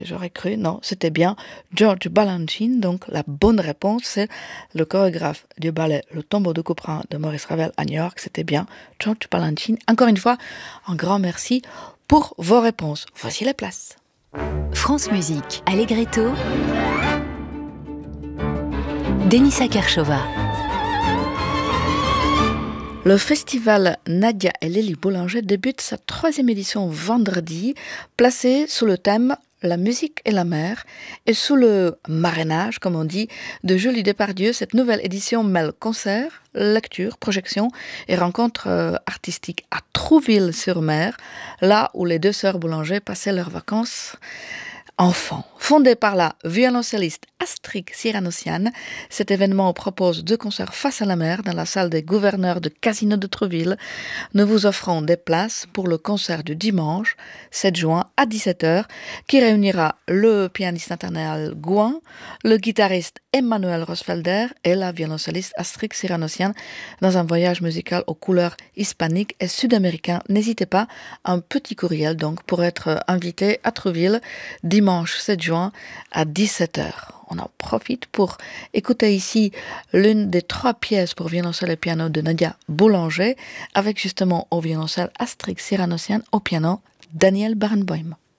J'aurais cru, non, c'était bien George Balanchine, donc la bonne réponse, c'est le chorégraphe du ballet Le Tombeau de Couperin de Maurice Ravel à New York, c'était bien George Balanchine. Encore une fois, un grand merci pour vos réponses. Voici les places. France Musique, Allegretto, Denisa Kershova. Le festival Nadia et Lélie Boulanger débute sa 3e édition vendredi, placée sous le thème La musique et la mer, et sous le marrainage, comme on dit, de Julie Depardieu. Cette nouvelle édition mêle concerts, lectures, projections et rencontres artistiques à Trouville-sur-Mer, là où les 2 sœurs Boulanger passaient leurs vacances enfants. Fondé par la violoncelliste Astrid Siranossian, cet événement propose 2 concerts face à la mer dans la salle des gouverneurs de Casino de Trouville. Nous vous offrons des places pour le concert du dimanche 7 juin à 17h qui réunira le pianiste international Gouin, le guitariste Emmanuel Rosfelder et la violoncelliste Astrid Siranossian dans un voyage musical aux couleurs hispaniques et sud-américaines. N'hésitez pas, un petit courriel donc pour être invité à Trouville dimanche 7 juin à 17h. On en profite pour écouter ici l'une des 3 pièces pour violoncelle et piano de Nadia Boulanger, avec justement au violoncelle Astrid Siranossian, au piano Daniel Barenboim.